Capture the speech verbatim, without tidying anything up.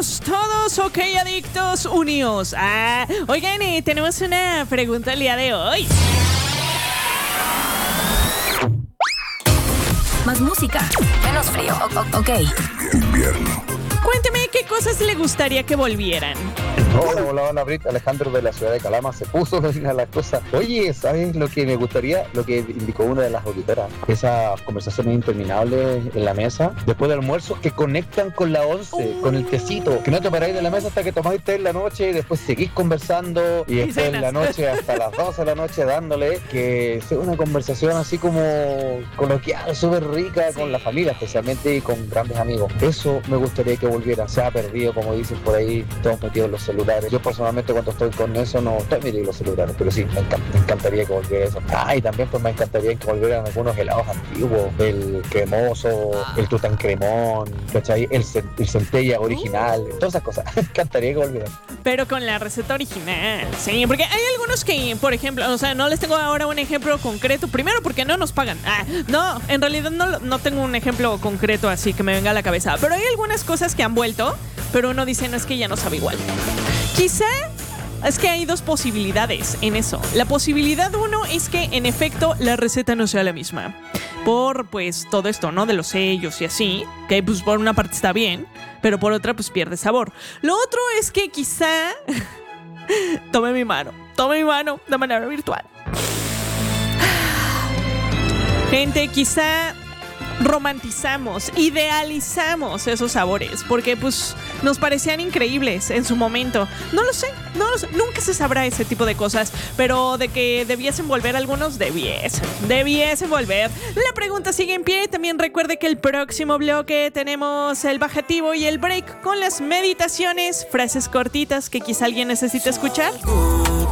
Todos, todos, ok, adictos, unidos. Ah, oigan, eh, tenemos una pregunta el día de hoy. Más música, menos frío, o- o- ok. Invierno. Cuénteme qué cosas le gustaría que volvieran. Hola, hola, hola, Brit. Alejandro de la ciudad de Calama. Se puso buena la cosa. Oye, ¿sabes lo que me gustaría? Lo que indicó una de las auditoras. Esas conversaciones interminables en la mesa, después del almuerzo, que conectan con la once, Uh. con el tecito. Que no te paráis de la mesa hasta que tomáis té en la noche y después seguís conversando y después en cenas. la noche hasta las doce de la noche dándole. Que sea una conversación así como coloquial, súper rica Sí. con la familia, especialmente y con grandes amigos. Eso me gustaría que volviera. Se ha perdido, como dicen por ahí, todos metidos en los celulares. Yo personalmente cuando estoy con eso no estoy metido en los celulares, pero sí, me, encan- me encantaría que volviera eso. Ah, y también pues me encantaría que volvieran algunos helados antiguos, el cremoso, el tutancremón, ¿cachai? El, cen- el centella original, todas esas cosas. Me encantaría que volvieran. Pero con la receta original, sí, porque hay algunos que, por ejemplo, o sea, no les tengo ahora un ejemplo concreto, primero porque no nos pagan. Ah, no, en realidad no, no tengo un ejemplo concreto así que me venga a la cabeza, pero hay algunas cosas que han vuelto, pero uno dice, no, es que ya no sabe igual. Quizá es que hay dos posibilidades en eso. La posibilidad uno es que en efecto la receta no sea la misma. Por pues todo esto, ¿no? De los sellos y así, que pues por una parte está bien, pero por otra pues pierde sabor. Lo otro es que quizá tome mi mano, tome mi mano de manera virtual. Gente, quizá romantizamos, idealizamos esos sabores porque pues nos parecían increíbles en su momento. No lo sé, no lo sé, nunca se sabrá ese tipo de cosas, pero de que debiesen volver algunos, debiesen, debiesen volver. La pregunta sigue en pie. También recuerde que el próximo bloque tenemos el bajativo y el break con las meditaciones, frases cortitas que quizá alguien necesite escuchar.